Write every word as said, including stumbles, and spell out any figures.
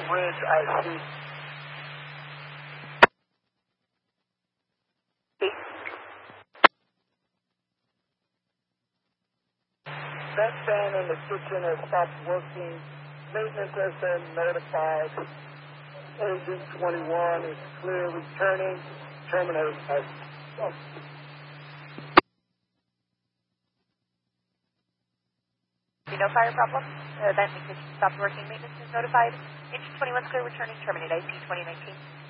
Ridge, I see. That fan in the kitchen has stopped working. Maintenance has been notified. Agent twenty-one is clear returning. Terminate. Oh. No fire problem. Uh, that means it stopped working. Maintenance is notified. Agent twenty-one is clear returning. Terminate I C twenty nineteen.